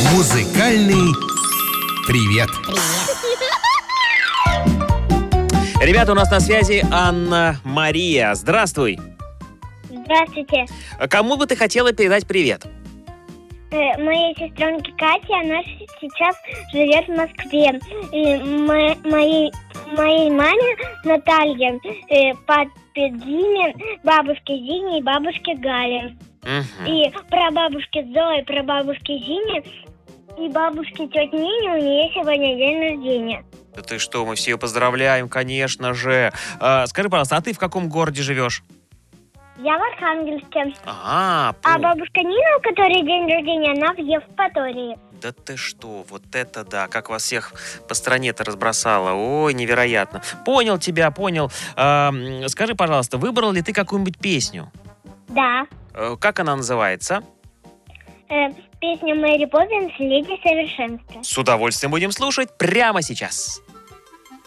Музыкальный привет. Ребята, у нас на связи Анна-Мария. Здравствуй. Здравствуйте. Кому бы ты хотела передать привет? Моей сестренке Кате, она сейчас живет в Москве. И моей маме Наталье, папе Диме, бабушке Зине и бабушке Гале. И прабабушке Зое, прабабушке Зине и бабушке тете Нине, у нее сегодня день рождения. Да ты что, мы все ее поздравляем, конечно же. Скажи, пожалуйста, а ты в каком городе живешь? Я в Архангельске. А бабушка Нина, у которой день рождения, она в Евпатории. Да ты что, вот это да, как вас всех по стране-то разбросало. Ой, невероятно. Понял тебя, понял. Скажи, пожалуйста, выбрал ли ты какую-нибудь песню? Да. Как она называется? Песня Мэри Поппинс «Леди совершенства». С удовольствием будем слушать прямо сейчас.